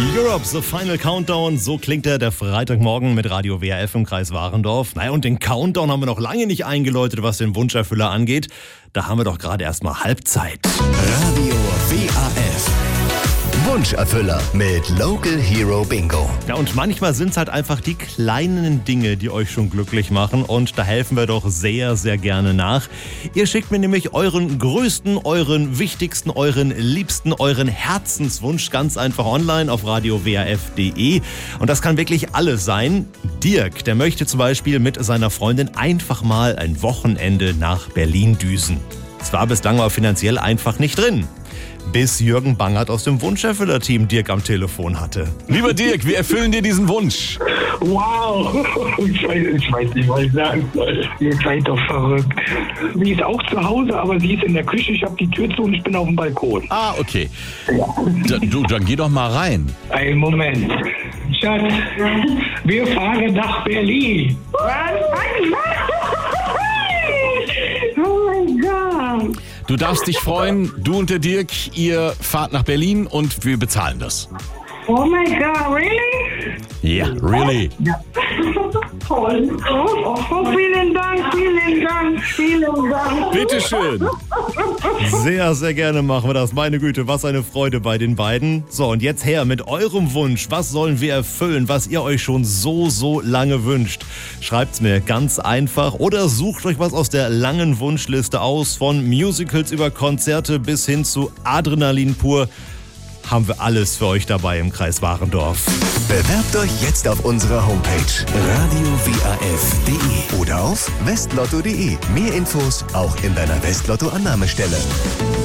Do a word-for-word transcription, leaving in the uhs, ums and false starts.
Europe, The Final Countdown, so klingt er der Freitagmorgen mit Radio W R F im Kreis Warendorf. Naja, und den Countdown haben wir noch lange nicht eingeläutet, was den Wunscherfüller angeht. Da haben wir doch gerade erst mal Halbzeit. Radio W A F Wunscherfüller mit Local Hero Bingo. Ja, und manchmal sind es halt einfach die kleinen Dinge, die euch schon glücklich machen. Und da helfen wir doch sehr, sehr gerne nach. Ihr schickt mir nämlich euren größten, euren wichtigsten, euren liebsten, euren Herzenswunsch ganz einfach online auf radio w a f punkt d e. Und das kann wirklich alles sein. Dirk, der möchte zum Beispiel mit seiner Freundin einfach mal ein Wochenende nach Berlin düsen. Es war bislang aber finanziell einfach nicht drin. Bis Jürgen Bangert aus dem Wunscherfüller-Team Dirk am Telefon hatte. Lieber Dirk, wir erfüllen dir diesen Wunsch. Wow, ich weiß, ich weiß nicht, was ich sagen soll. Ihr seid doch verrückt. Sie ist auch zu Hause, aber sie ist in der Küche. Ich habe die Tür zu und ich bin auf dem Balkon. Ah, okay. Da, du, dann geh doch mal rein. Einen Moment. Schatz, wir fahren nach Berlin. Oh mein Gott. Du darfst dich freuen, du und der Dirk, ihr fahrt nach Berlin und wir bezahlen das. Oh my God, really? Ja, yeah, really. Ja. Toll. Oh, oh, vielen Dank, vielen Dank, vielen Dank. Bitteschön. Sehr, sehr gerne machen wir das. Meine Güte, was eine Freude bei den beiden. So, und jetzt her mit eurem Wunsch. Was sollen wir erfüllen, was ihr euch schon so, so lange wünscht? Schreibt's mir ganz einfach oder sucht euch was aus der langen Wunschliste aus. Von Musicals über Konzerte bis hin zu Adrenalin pur. Haben wir alles für euch dabei im Kreis Warendorf. Bewerbt euch jetzt auf unserer Homepage radio w a f punkt d e oder auf westlotto punkt d e. Mehr Infos auch in deiner Westlotto-Annahmestelle.